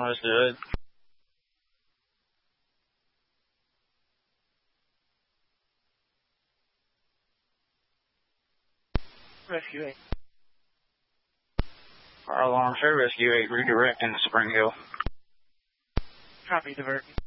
Understood. Rescue 8. Fire alarm, show Rescue 8 redirecting to Spring Hill. Copy, divert.